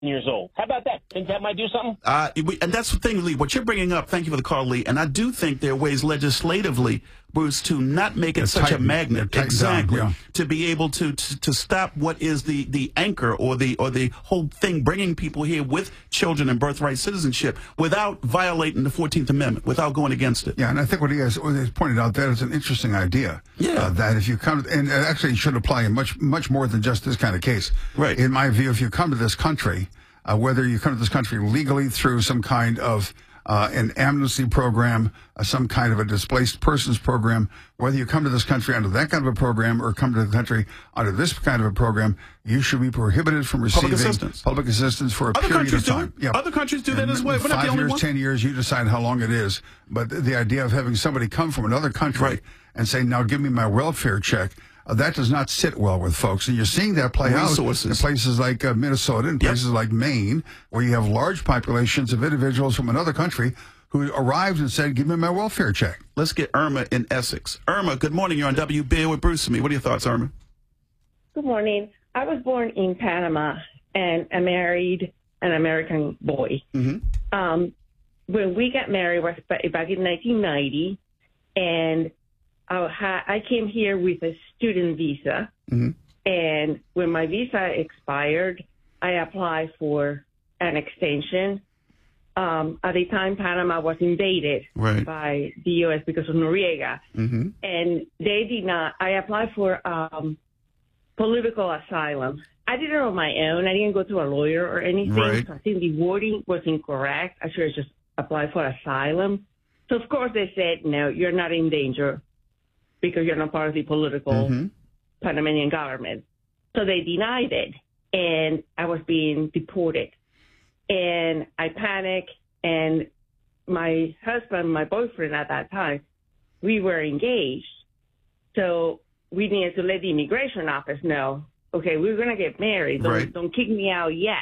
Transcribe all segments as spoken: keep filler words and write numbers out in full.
years old. How about that? Think that might do something? Uh, we, and that's the thing, Lee. What you're bringing up, thank you for the call, Lee. And I do think there are ways legislatively, Bruce, to not make it It's such tighten, a magnet, exactly, down, yeah. to be able to, to to stop what is the the anchor or the or the whole thing, bringing people here with children and birthright citizenship without violating the fourteenth Amendment, without going against it. Yeah, and I think what he has, what he has pointed out, that is an interesting idea. Yeah. Uh, that if you come, and it actually should apply in much much more than just this kind of case. Right. In my view, if you come to this country, uh, whether you come to this country legally through some kind of uh, an amnesty program, uh, some kind of a displaced persons program, whether you come to this country under that kind of a program or come to the country under this kind of a program, you should be prohibited from receiving Public assistance, public assistance for a Other period of countries time. do it. Yeah. Other countries do that And as well. We're not Five the only years, one. ten years, you decide how long it is. But the, the idea of having somebody come from another country Right. and say, now give me my welfare check, uh, that does not sit well with folks. And you're seeing that play Resources. out in places like uh, Minnesota and Yep. places like Maine, where you have large populations of individuals from another country who arrived and said, give me my welfare check. Let's get Irma in Essex. Irma, good morning. You're on W B with Bruce and me. What are your thoughts, Irma? Good morning. I was born in Panama, and I married an American boy. Mm-hmm. Um, when we got married was ba- back in nineteen ninety, and I, ha- I came here with a student visa. Mm-hmm. And when my visa expired, I applied for an extension. Um, at the time, Panama was invaded Right. by the U S because of Noriega. Mm-hmm. And they did not. I applied for um, political asylum. I did it on my own. I didn't go to a lawyer or anything. Right. So I think the wording was incorrect. I should have just applied for asylum. So, of course, they said, no, you're not in danger because you're not part of the political Mm-hmm. Panamanian government. So they denied it, and I was being deported. And I panicked, and my husband, my boyfriend at that time, we were engaged. So we needed to let the immigration office know, okay, we're going to get married. Don't, Right. don't kick me out yet.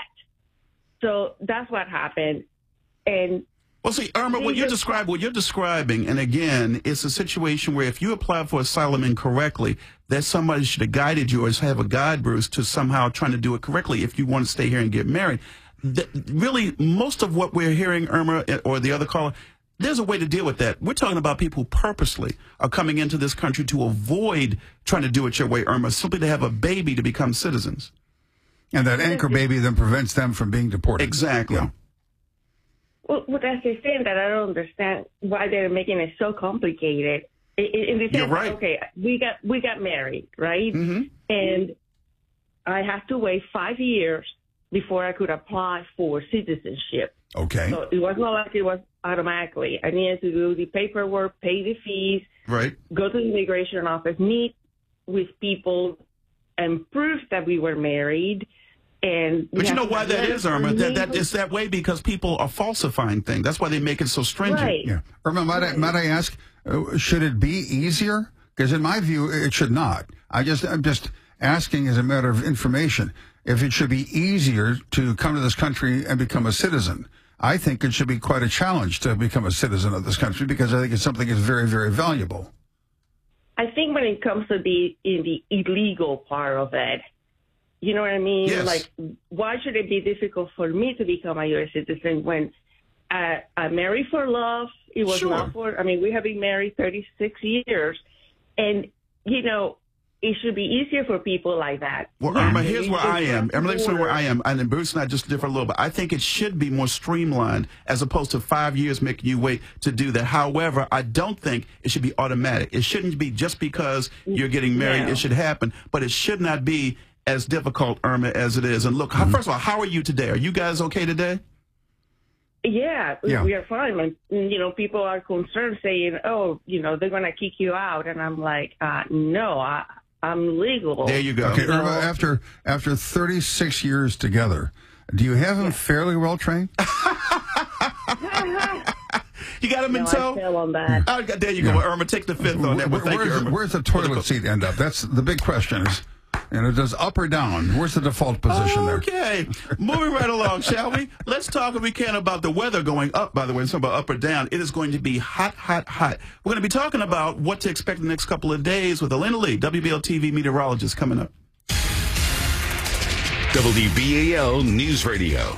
So that's what happened. And Well, see, Irma, what They you're just- describing, what you're describing, and again, it's a situation where if you apply for asylum incorrectly, that somebody should have guided you or have a guide, Bruce, to somehow trying to do it correctly if you want to stay here and get married. The, really, most of what we're hearing, Irma, or the other caller, there's a way to deal with that. We're talking about people who purposely are coming into this country to avoid trying to do it your way, Irma, simply to have a baby to become citizens. And that anchor baby then prevents them from being deported. Exactly. Yeah. well, well, that's the thing that I don't understand why they're making it so complicated. In, in the sense, You're right. okay, we got we got married, right? Mm-hmm. And I have to wait five years before I could apply for citizenship. Okay. So it was not like it was automatically. I needed to do the paperwork, pay the fees, Right. go to the immigration office, meet with people, and prove that we were married. And we But you have know to why have that letters is, Irma? from That, that legal- is that way because people are falsifying things. That's why they make it so stringent. Right. Yeah. Irma, might I, might I ask, uh, should it be easier? Because in my view, it should not. I just, I'm just asking as a matter of information if it should be easier to come to this country and become a citizen. I think it should be quite a challenge to become a citizen of this country because I think it's something that's very, very valuable. I think when it comes to the in the illegal part of it, you know what I mean? Yes. Like, why should it be difficult for me to become a U S citizen when I, I married for love? It was Sure. not for, I mean, we have been married thirty-six years. And, you know, it should be easier for people like that. Well, Yeah, Irma, you here's where just I am. cross Irma, let me the tell you where border. I am. And then Bruce and I just differ a little bit. I think it should be more streamlined as opposed to five years making you wait to do that. However, I don't think it should be automatic. It shouldn't be just because you're getting married, No. it should happen. But it should not be as difficult, Irma, as it is. And look, how, first of all, how are you today? Are you guys okay today? Yeah, Yeah. we are fine. And, you know, people are concerned saying, oh, you know, they're going to kick you out. And I'm like, uh, no, I, I'm legal. There you go. Okay, Irma, after after thirty-six years together, do you have him fairly well trained? You got him in No, tow? I fell on that. Oh, there you go. Well, Irma, take the fifth on that. Well, Where- thank you, where's, Irma. where's the toilet seat end up? That's the big question. Is, you know, does up or down? Where's the default position there? Okay, moving right along, shall we? Let's talk if we can about the weather going up, by the way, something about up or down. It is going to be hot, hot, hot. We're going to be talking about what to expect in the next couple of days with Elena Lee, W B L T V meteorologist, coming up. W B A L News Radio.